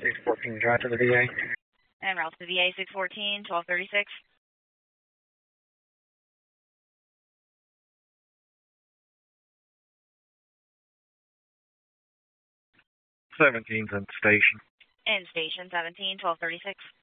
614, drive to the VA. And route to the VA 614, 1236. 17's in station. In station 17, 1236.